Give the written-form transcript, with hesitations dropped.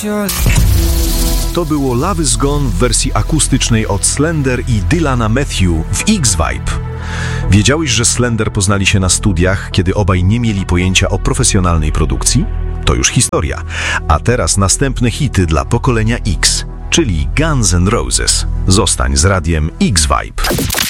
To było Love Is Gone w wersji akustycznej od Slender i Dylana Matthew w X-Vibe. Wiedziałeś, że Slender poznali się na studiach, kiedy obaj nie mieli pojęcia o profesjonalnej produkcji? To już historia. A teraz następne hity dla pokolenia X, czyli Guns N' Roses. Zostań z radiem X-Vibe.